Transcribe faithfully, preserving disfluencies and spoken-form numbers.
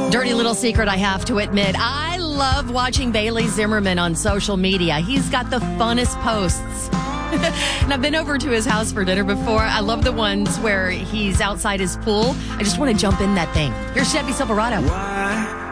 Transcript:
Dirty little secret I have to admit. I love watching Bailey Zimmerman on social media. He's got the funnest posts. And I've been over to his house for dinner before. I love the ones where he's outside his pool. I just want to jump in that thing. Here's Chevy Silverado. Why?